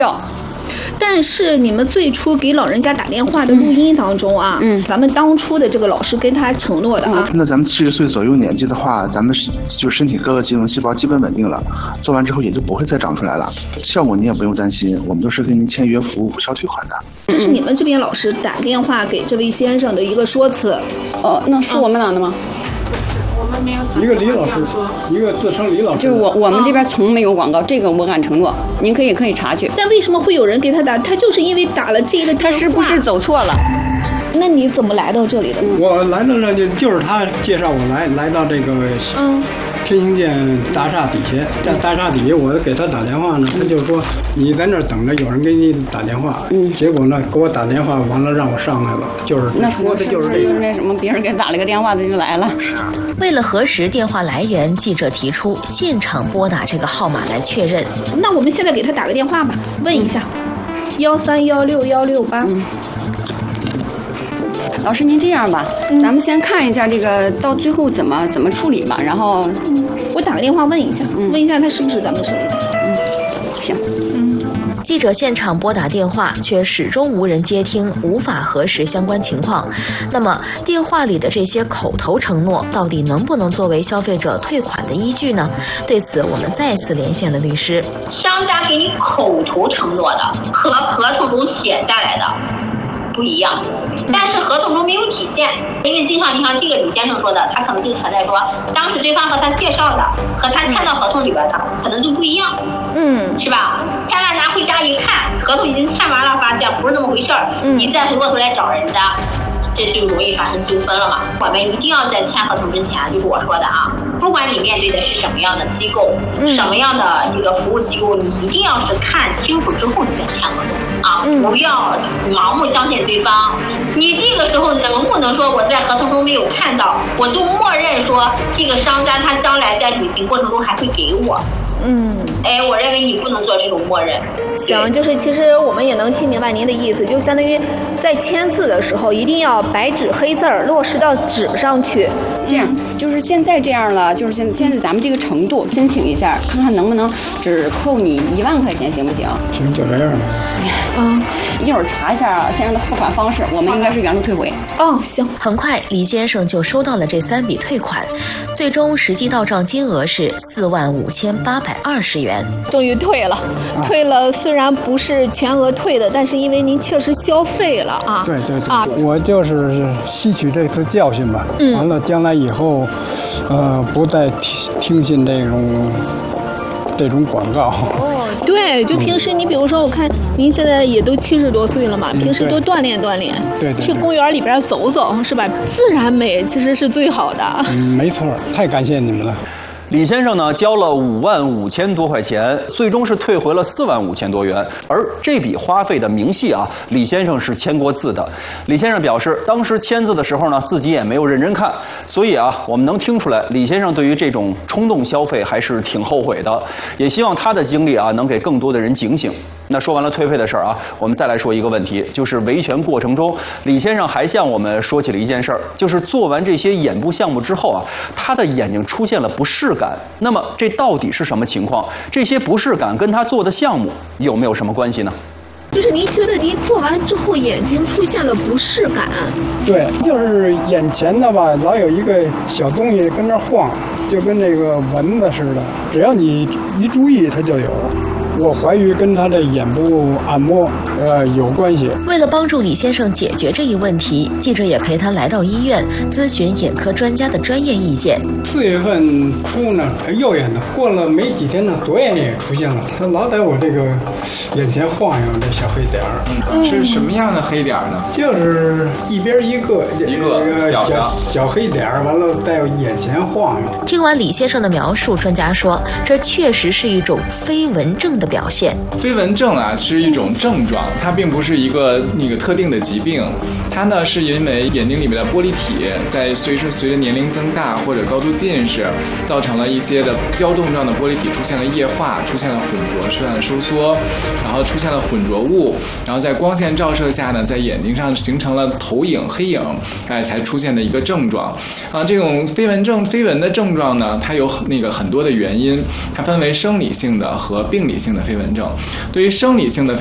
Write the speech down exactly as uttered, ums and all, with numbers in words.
要。 但是你们最初给老人家打电话的录音当中啊，嗯，咱们当初的这个老师跟他承诺的啊， 那咱们七十岁左右年纪的话，咱们就身体各个肌肉细胞基本稳定了，做完之后也就不会再长出来了，效果你也不用担心，我们都是跟您签约服务无效退款的。 这是你们这边老师打电话给这位先生的一个说辞。 哦，那是我们哪的吗？ 一个李老师，一个自称李老师， 就是我我们这边从没有广告，这个我敢承诺，您可以可以查去。 但为什么会有人给他打？他就是因为打了这个电话， 他是不是走错了？ 那你怎么来到这里的？ 我来到这就就是他介绍我来来到这个嗯天兴建大厦底下，在大厦底下我给他打电话呢，他就说你在那儿等着，有人给你打电话。嗯，结果呢给我打电话完了让我上来了，就是那说的就是这个。 就是那什么，别人给打了个电话他就来了。 为了核实电话来源，记者提出现场拨打这个号码来确认。 那我们现在给他打个电话吧，问一下，幺三幺六幺六八。 老师，您这样吧，嗯、咱们先看一下这个到最后怎么怎么处理吧。然后， 嗯、我打个电话问一下，嗯、问一下他是不是咱们这里的。 嗯，行。 嗯，记者现场拨打电话，却始终无人接听，无法核实相关情况。那么，电话里的这些口头承诺，到底能不能作为消费者退款的依据呢？对此，我们再次连线了律师。 商家给你口头承诺的和合同中写下来的不一样，但是合同中没有体现，因为经常你像这个李先生说的，他可能就存在说，当时对方和他介绍的和他签到合同里边的可能就不一样，嗯，是吧？签完拿回家一看，合同已经签完了，发现不是那么回事儿，嗯，你再回过头来找人家，这就容易发生纠纷了嘛。我们一定要在签合同之前，就是我说的啊，不管你面对的是什么样的机构，嗯、什么样的这个服务机构，你一定要是看清楚之后你再签合同啊，嗯、不要盲目相信对方。你这个时候能不能说我在合同中没有看到，我就默认说这个商家他将来在履行过程中还会给我？嗯，哎，我认为你不能做这种默认。 行，就是其实我们也能听明白您的意思，就相当于在签字的时候一定要白纸黑字儿落实到纸上去。 这样，就是现在这样了，就是现在现在咱们这个程度，申请一下，看看能不能只扣你一万块钱，行不行？ 行，就这样吧。 嗯，一会儿查一下先生的付款方式，我们应该是原路退回。 哦，行。 很快，李先生就收到了这三笔退款，最终实际到账金额是四万五千八百二十元。 终于退了，啊、退了，虽然不是全额退的，但是因为您确实消费了啊。 对对对，啊、我就是吸取这次教训吧。嗯。完了，将来以后，呃，不再听听信这种这种广告。 哦，对，就平时你比如说，我看您现在也都七十多岁了嘛，平时多锻炼锻炼， 对对， 去公园里边走走，是吧？自然美其实是最好的。 嗯，没错，太感谢你们了。 李先生呢交了五万五千多块钱，最终是退回了四万五千多元。而这笔花费的明细啊，李先生是签过字的。李先生表示，当时签字的时候呢，自己也没有认真看，所以啊，我们能听出来，李先生对于这种冲动消费还是挺后悔的。也希望他的经历啊，能给更多的人警醒。那说完了退费的事儿啊，我们再来说一个问题，就是维权过程中，李先生还向我们说起了一件事儿，就是做完这些眼部项目之后啊，他的眼睛出现了不适感。那么这到底是什么情况？这些不适感跟他做的项目有没有什么关系呢？ 就是您觉得您做完之后眼睛出现了不适感？ 对，就是眼前的吧，老有一个小东西跟那晃，就跟那个蚊子似的，只要你一注意它就有。我怀疑跟他的眼部按摩呃有关系。 为了帮助李先生解决这一问题，记者也陪他来到医院咨询眼科专家的专业意见。 四月份初呢，右眼的过了没几天呢，左眼也出现了，他老在我这个眼前晃悠这小黑点儿。 嗯，是什么样的黑点呢？ 就是一边一个一个小小小黑点儿，完了在眼前晃悠。 听完李先生的描述，专家说，这确实是一种飞蚊症的表现。 飞蚊症啊是一种症状，它并不是一个那个特定的疾病，它呢是因为眼睛里面的玻璃体在随着随着年龄增大或者高度近视，造成了一些的胶冻状的玻璃体出现了液化，出现了混浊，出现了收缩，然后出现了混浊物，然后在光线照射下呢，在眼睛上形成了投影黑影，哎，才出现的一个症状啊。这种飞蚊症飞蚊的症状呢，它有那个很多的原因，它分为生理性的和病理性性的飞蚊症。对于生理性的